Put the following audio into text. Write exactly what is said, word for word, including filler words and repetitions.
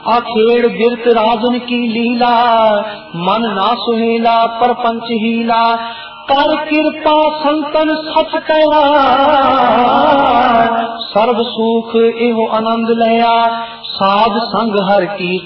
आखेड़ बिरत राजन की लीला, मन ना सुहेला परपंच हीला। कर कृपा संतन सच कया, सर्व सुख एहो आनंद लया। साध संग हर की